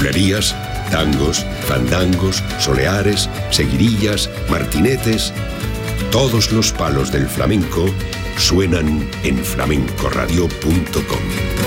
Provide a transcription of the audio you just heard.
bulerías, tangos, fandangos, soleares, seguirillas, martinetes. Todos los palos del flamenco suenan en flamencoradio.com.